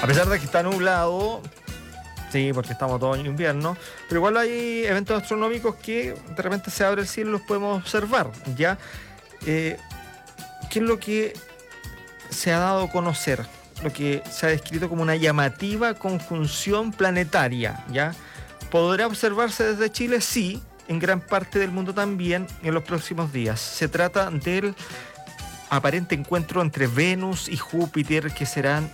A pesar de que está nublado, sí, porque estamos todo en invierno, pero igual hay eventos astronómicos que de repente se abre el cielo y los podemos observar, ¿ya? ¿Qué es lo que se ha dado a conocer? Lo que se ha descrito como una llamativa conjunción planetaria, ¿ya? ¿Podrá observarse desde Chile? Sí, en gran parte del mundo también en los próximos días. Se trata del aparente encuentro entre Venus y Júpiter que serán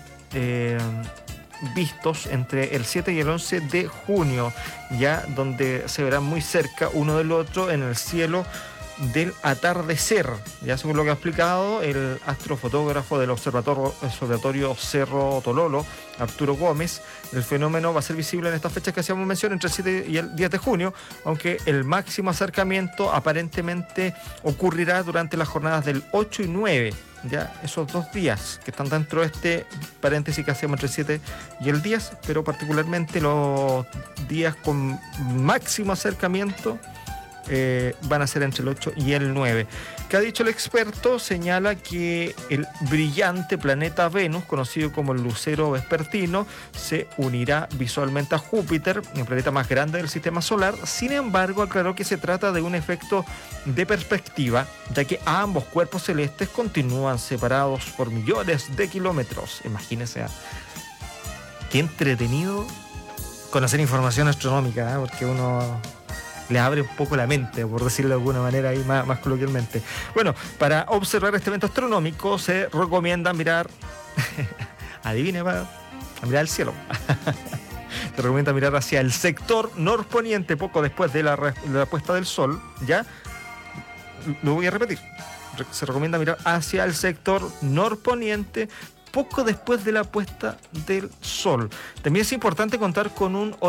vistos entre el 7 y el 11 de junio, ya donde se verán muy cerca uno del otro en el cielo del atardecer, ya según lo que ha explicado el astrofotógrafo del observatorio Cerro Tololo, Arturo Gómez. El fenómeno va a ser visible en estas fechas que hacíamos mención, entre el 7 y el 10 de junio, aunque el máximo acercamiento aparentemente ocurrirá durante las jornadas del 8 y 9, ya esos 2 días que están dentro de este paréntesis que hacemos entre el 7 y el 10, pero particularmente los días con máximo acercamiento van a ser entre el 8 y el 9. ¿Qué ha dicho el experto? Señala que el brillante planeta Venus, conocido como el lucero vespertino, se unirá visualmente a Júpiter, el planeta más grande del sistema solar. Sin embargo, aclaró que se trata de un efecto de perspectiva, ya que ambos cuerpos celestes continúan separados por millones de kilómetros. Imagínense, qué entretenido conocer información astronómica, porque uno le abre un poco la mente, por decirlo de alguna manera ahí más coloquialmente. Bueno, para observar este evento astronómico se recomienda mirar, adivine, a mirar el cielo. Se recomienda mirar hacia el sector norponiente poco después de la puesta del sol, ¿ya? Lo voy a repetir. Se recomienda mirar hacia el sector norponiente poco después de la puesta del sol. También es importante contar con un